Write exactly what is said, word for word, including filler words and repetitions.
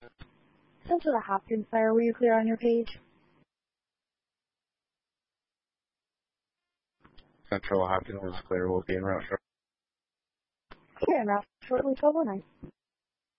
Central to Hopkins Fire, were you clear on your page? Central Hopkins is clear. We'll be en route shortly. Clear en route shortly, twelve oh nine.